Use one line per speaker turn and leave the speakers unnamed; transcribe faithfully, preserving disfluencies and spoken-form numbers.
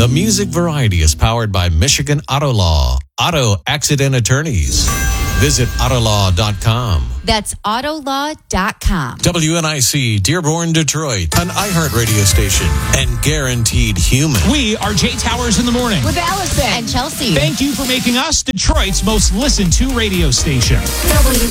The Music Variety is powered by Michigan Auto Law, Auto Accident Attorneys. Visit autolaw dot com.
That's autolaw dot com.
W N I C, Dearborn, Detroit, an iHeart radio station and guaranteed human.
We are Jay Towers in the morning.
With Allison and Chelsea.
Thank you for making us Detroit's most listened to radio station.
W